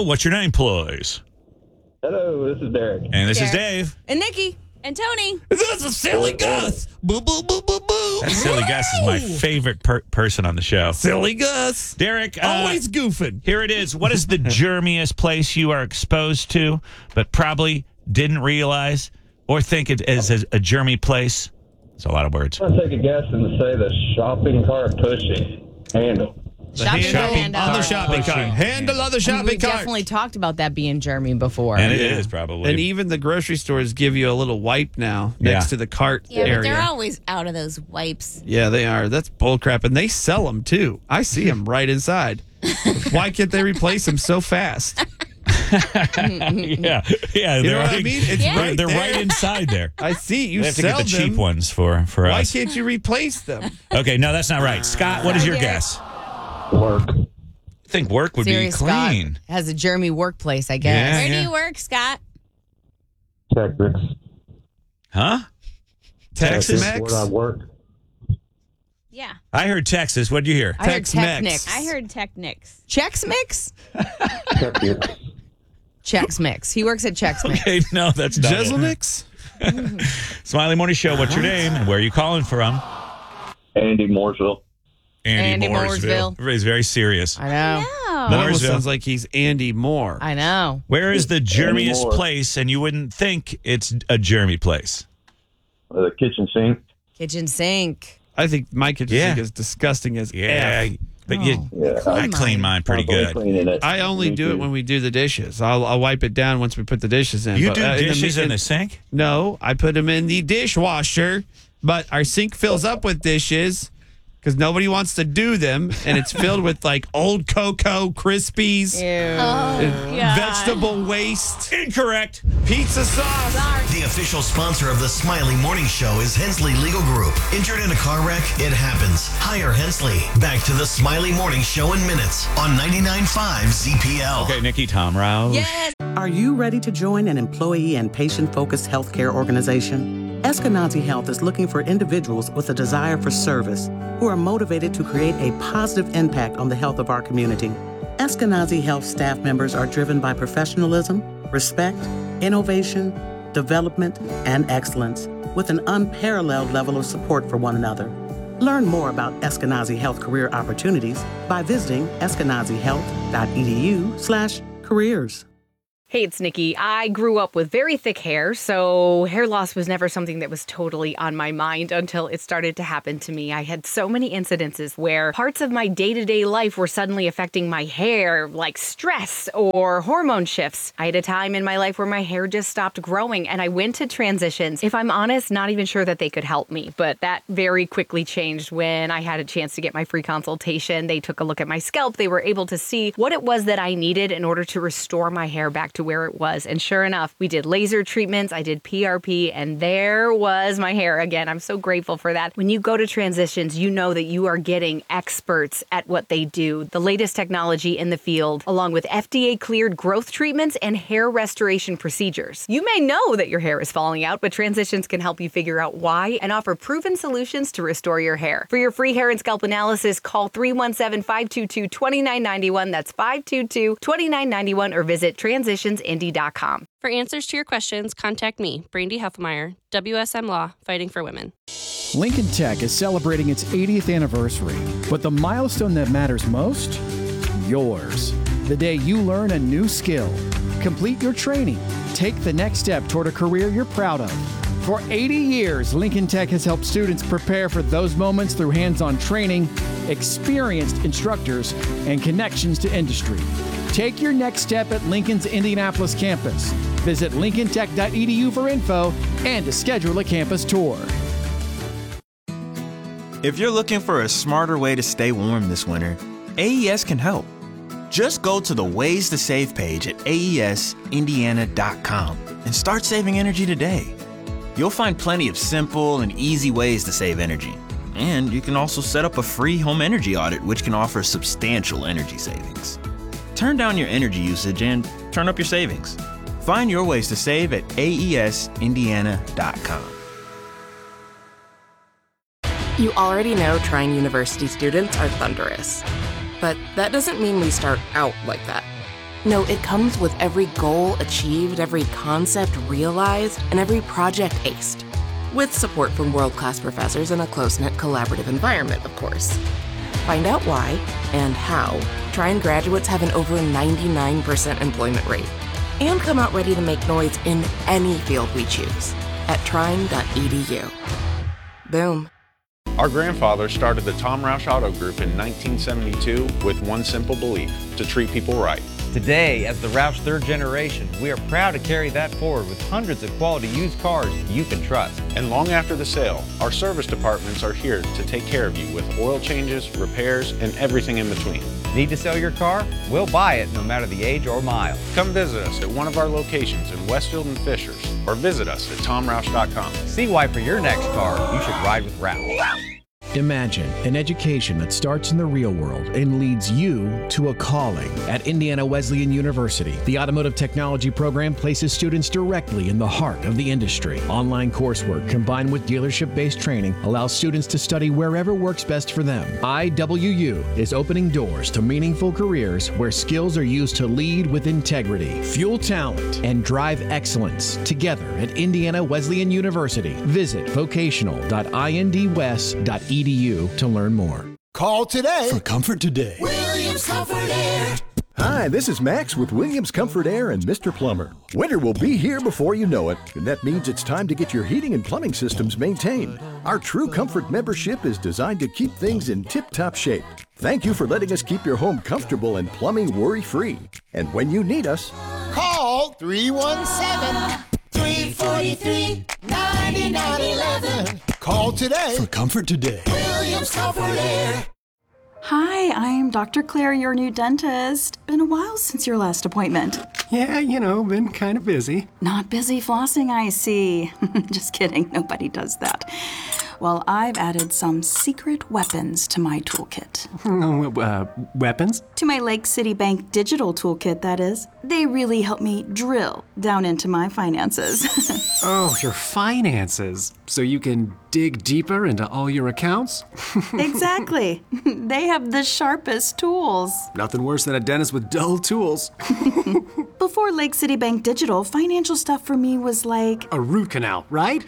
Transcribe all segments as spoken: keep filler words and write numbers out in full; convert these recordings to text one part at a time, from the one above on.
Show. What's your name, please? Hello, this is Derek. And this Derek. is Dave. And Nikki. And Tony. This is Silly Gus. Boo, boo, boo, boo, boo. That Silly Gus is my favorite per- person on the show. Silly Gus. Derek. Uh, Always goofing. Here it is. What is the germiest place you are exposed to, but probably didn't realize or think it is a, a germy place? It's a lot of words. I'm going to take a guess and say the shopping cart pushing handle. The Shopping handle cart. on the shopping cart. Handle on the We shopping cart. definitely talked about that being germy before. And it Yeah. is probably. And even the grocery stores give you a little wipe now next Yeah. to the cart Yeah, area. but they're always out of those wipes. Yeah, they are. That's bullcrap. And they sell them, too. I see them right inside. Why can't they replace them so fast? yeah, yeah. You they're know what I right, mean? It's Yeah. right they're there. right inside there. I see. You They have to sell get the them. cheap ones for, for Why us. can't you replace them? Okay, no, that's not right. Scott, what is your Derek. guess? Work. I think work would Serious be clean. Scott has a germy workplace, I guess. Yeah. Where do you work, Scott? Texas. Huh? Texas Where I work. Yeah, I heard Texas. What did you hear? I heard Tex-Mex. Tex-Mix. I heard Technics. Chex Mix? Texas. Chex Mix. He works at Chex Mix. Okay, no, that's not it. Jezelniks? Smiley Morning Show, what's your name and where are you calling from? Andy Mooresville. Andy, Andy Mooresville. Mooresville. Everybody's very serious. I know. No. That almost Mooresville. sounds like he's Andy Moore. I know. Where is the germiest Moore. place and you wouldn't think it's a germy place? The kitchen sink. Kitchen sink. I think my kitchen Yeah. sink is disgusting as Yeah, F. but you, Yeah. I clean mine pretty Constantly good. Cleaning it. I only Me do it too. when we do the dishes. I'll, I'll wipe it down once we put the dishes in. You But, do uh, in the dishes mi- in the sink? No, I put them in the dishwasher, but our sink fills up with dishes because nobody wants to do them, and it's filled with like old cocoa, Krispies, Ew. Oh, God. vegetable waste, Incorrect. pizza sauce. The official sponsor of the Smiley Morning Show is Hensley Legal Group. Injured in a car wreck? It happens. Hire Hensley. Back to the Smiley Morning Show in minutes on ninety-nine point five Z P L. Okay, Nikki, Tom Rouse. Yes. Are you ready to join an employee and patient-focused healthcare organization? Eskenazi Health is looking for individuals with a desire for service who are motivated to create a positive impact on the health of our community. Eskenazi Health staff members are driven by professionalism, respect, innovation, development, and excellence, with an unparalleled level of support for one another. Learn more about Eskenazi Health career opportunities by visiting eskenazihealth.edu slash careers. Hey, it's Nikki. I grew up with very thick hair, so hair loss was never something that was totally on my mind until it started to happen to me. I had so many incidences where parts of my day-to-day life were suddenly affecting my hair, like stress or hormone shifts. I had a time in my life where my hair just stopped growing, and I went to Transitions. If I'm honest, not even sure that they could help me, but that very quickly changed when I had a chance to get my free consultation. They took a look at my scalp. They were able to see what it was that I needed in order to restore my hair back to where it was. And sure enough, we did laser treatments, I did P R P, and there was my hair again. I'm so grateful for that. When you go to Transitions, you know that you are getting experts at what they do, the latest technology in the field, along with F D A cleared growth treatments and hair restoration procedures. You may know that your hair is falling out, but Transitions can help you figure out why and offer proven solutions to restore your hair. For your free hair and scalp analysis, call three one seven, five two two, two nine nine one. That's five two two, two nine nine one, or visit transitions indy dot com. For answers to your questions, contact me, Brandy Huffmeyer, W S M Law, Fighting for Women. Lincoln Tech is celebrating its eightieth anniversary, but the milestone that matters most? Yours. The day you learn a new skill, complete your training, take the next step toward a career you're proud of. For eighty years, Lincoln Tech has helped students prepare for those moments through hands-on training, experienced instructors, and connections to industry. Take your next step at Lincoln's Indianapolis campus. Visit lincoln tech dot e d u for info and to schedule a campus tour. If you're looking for a smarter way to stay warm this winter, A E S can help. Just go to the Ways to Save page at A E S indiana dot com and start saving energy today. You'll find plenty of simple and easy ways to save energy. And you can also set up a free home energy audit, which can offer substantial energy savings. Turn down your energy usage and turn up your savings. Find your ways to save at A E S indiana dot com. You already know Trine University students are thunderous. But that doesn't mean we start out like that. No, it comes with every goal achieved, every concept realized, and every project aced. With support from world-class professors in a close-knit collaborative environment, of course. Find out why and how Trine graduates have an over ninety-nine percent employment rate and come out ready to make noise in any field we choose at trine dot e d u. Boom. Our grandfather started the Tom Roush Auto Group in nineteen seventy-two with one simple belief: to treat people right. Today, as the Roush third generation, we are proud to carry that forward with hundreds of quality used cars you can trust. And long after the sale, our service departments are here to take care of you with oil changes, repairs, and everything in between. Need to sell your car? We'll buy it no matter the age or mile. Come visit us at one of our locations in Westfield and Fishers, or visit us at tom roush dot com. See why for your next car, you should ride with Roush. Imagine an education that starts in the real world and leads you to a calling. At Indiana Wesleyan University, the Automotive Technology program places students directly in the heart of the industry. Online coursework combined with dealership-based training allows students to study wherever works best for them. I W U is opening doors to meaningful careers where skills are used to lead with integrity, fuel talent, and drive excellence together at Indiana Wesleyan University. Visit vocational dot i n d west dot e d u to learn more. Call today for Comfort Today. Williams Comfort Air. Hi, this is Max with Williams Comfort Air and Mister Plumber. Winter will be here before you know it, and that means it's time to get your heating and plumbing systems maintained. Our True Comfort membership is designed to keep things in tip-top shape. Thank you for letting us keep your home comfortable and plumbing worry-free. And when you need us, call three one seven, three four three, nine nine one one. Call today for Comfort Today. Williams Comfort Air. Hi, I'm Doctor Claire, your new dentist. Been a while since your last appointment. Yeah, you know, been kind of busy. Not busy flossing, I see. Just kidding, nobody does that. Well, I've added some secret weapons to my toolkit. uh, weapons? To my Lake City Bank digital toolkit, that is. They really help me drill down into my finances. Oh, your finances. So you can dig deeper into all your accounts? Exactly. They have the sharpest tools. Nothing worse than a dentist with dull tools. Before Lake City Bank Digital, financial stuff for me was like... a root canal, right?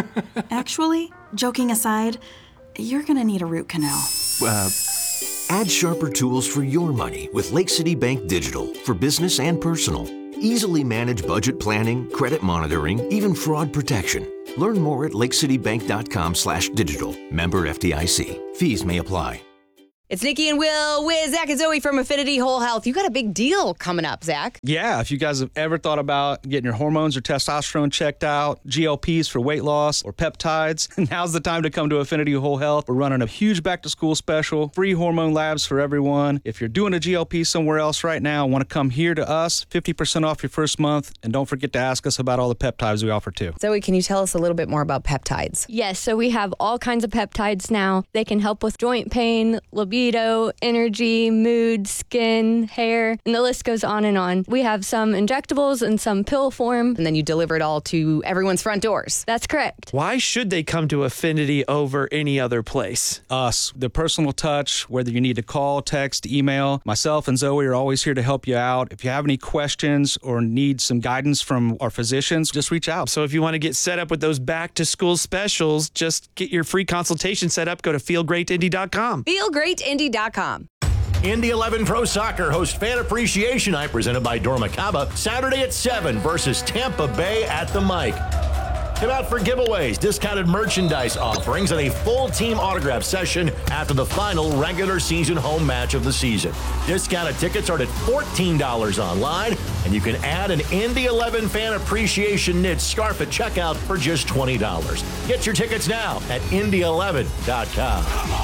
Actually, joking aside, you're gonna need a root canal. Uh... Add sharper tools for your money with Lake City Bank Digital for business and personal. Easily manage budget planning, credit monitoring, even fraud protection. Learn more at lakecitybank dot com slash digital. Member F D I C. Fees may apply. It's Nikki and Will with Zach and Zoe from Affinity Whole Health. You got a big deal coming up, Zach. Yeah, if you guys have ever thought about getting your hormones or testosterone checked out, G L Ps for weight loss, or peptides, now's the time to come to Affinity Whole Health. We're running a huge back-to-school special, free hormone labs for everyone. If you're doing a G L P somewhere else right now, want to come here to us, fifty percent off your first month, and don't forget to ask us about all the peptides we offer too. Zoe, can you tell us a little bit more about peptides? Yes, so we have all kinds of peptides now. They can help with joint pain, libido, energy, mood, skin, hair, and the list goes on and on. We have some injectables and some pill form. And then you deliver it all to everyone's front doors. That's correct. Why should they come to Affinity over any other place? Us, the personal touch, whether you need to call, text, email. Myself and Zoe are always here to help you out. If you have any questions or need some guidance from our physicians, just reach out. So if you want to get set up with those back-to-school specials, just get your free consultation set up. Go to feel great indy dot com. feel great indy dot com. Indy eleven Pro Soccer hosts Fan Appreciation Night presented by Dormacaba Saturday at seven versus Tampa Bay at the Mike. Come out for giveaways, discounted merchandise offerings, and a full team autograph session after the final regular season home match of the season. Discounted tickets start at fourteen dollars online, and you can add an Indy eleven Fan Appreciation knit scarf at checkout for just twenty dollars. Get your tickets now at indy eleven dot com.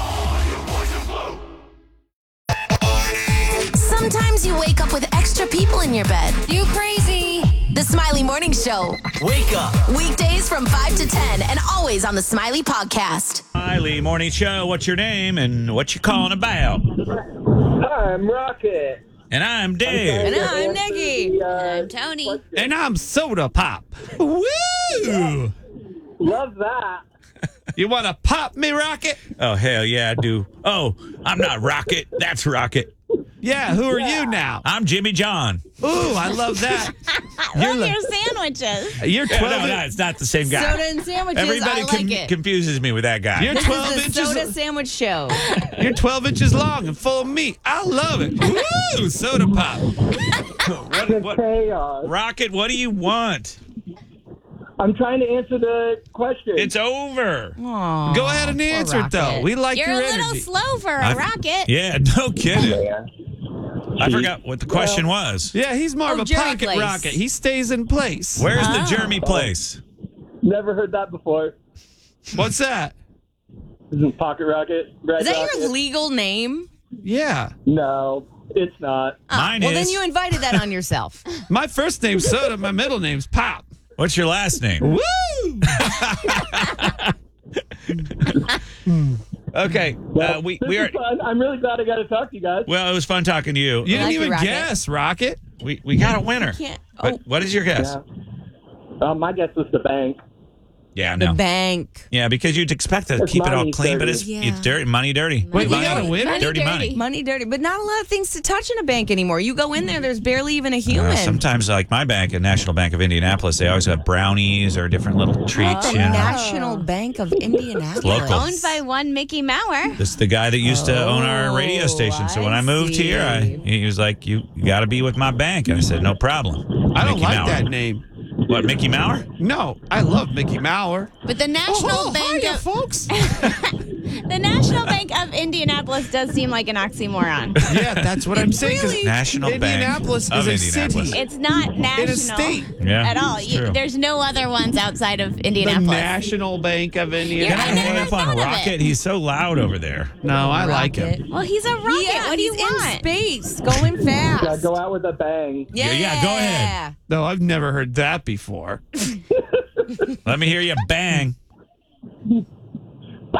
Sometimes you wake up with extra people in your bed. You crazy. The Smiley Morning Show. Wake up. Weekdays from five to ten and always on the Smiley Podcast. Smiley Morning Show. What's your name and what you calling about? Hi, I'm Rocket. And I'm Dave. And I'm Nikki. Uh, And I'm Tony. And I'm Soda Pop. Woo! Love that. You want to pop me, Rocket? Oh, hell yeah, I do. Oh, I'm not Rocket. That's Rocket. Yeah, who are you now? I'm Jimmy John. Ooh, I love that. You're You're your sandwiches. You're Yeah, twelve. no, no, it's not the same guy. Soda and sandwiches. Everybody I like con- it. confuses me with that guy. You're This twelve is the inches. Soda Sandwich Show. You're twelve inches long and full of meat. I love it. Woo! Soda pop. what, what, Rocket, what do you want? I'm trying to answer the question. It's over. Aww, Go ahead and answer it, though. We like You're your a little energy. slow for a I- rocket. Yeah, no kidding. I forgot what the question was. Yeah, he's more Oh, of a Jeremy pocket place. rocket. He stays in place. Where's Oh. the Jeremy place? Never heard that before. What's that? Isn't Pocket Rocket? Red Is that Rocket? your legal name? Yeah. No, it's not. Oh, Mine well, is. then you invited that on yourself. My first name's Soda. My middle name's Pop. What's your last name? Woo! Okay, uh, we This we is are. fun. I'm really glad I got to talk to you guys. Well, it was fun talking to you. You didn't like even you, Rocket. guess, Rocket. We we got a winner. Can't. But Oh, what is your guess? Yeah. Um, my guess was the bank. Yeah, the no. bank. Yeah, because you'd expect to It's keep it all money clean, but dirty. it's Yeah. it's dirty, money dirty. Wait, we money, got a winner? Money dirty dirty. money. Money dirty, but not a lot of things to touch in a bank anymore. You go in there, there's barely even a Uh, human. sometimes, like my bank, at National Bank of Indianapolis, they always have brownies or different little treats. the You know, National Bank of Indianapolis. local. Owned by one Mickey Maurer. this is the guy that used to own our radio Oh, station. So when I I moved see. here, I, he was like, "You, you got to be with my bank," and I said, "No problem." I don't Mickey like Maurer. that name. What, Mickey Maurer? No, I love Mickey Maurer. But the National Oh, Bank hiya, of folks. the National Bank of Indianapolis does seem like an oxymoron. Yeah, that's what I'm saying. 'cause National Bank Indianapolis of is a Indianapolis. city. It's not national state. Yeah, at all. it's You- true. there's no other ones outside of The Indianapolis. National Bank of Can I Indianapolis. never hang up on thought of Rocket? it. He's so loud over there. No, I like Rocket. him. well, he's a rocket. Yeah, what do you he's want? in space, going fast. Gotta go out with a bang. Yeah, Yeah, go ahead. No, I've never heard that before. Let me hear you bang.